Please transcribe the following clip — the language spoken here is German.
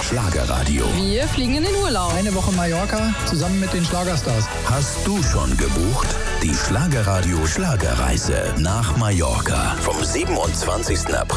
Schlagerradio. Wir fliegen in den Urlaub. Eine Woche Mallorca zusammen mit den Schlagerstars. Hast du schon gebucht? Die Schlagerradio Schlagerreise nach Mallorca vom 27. April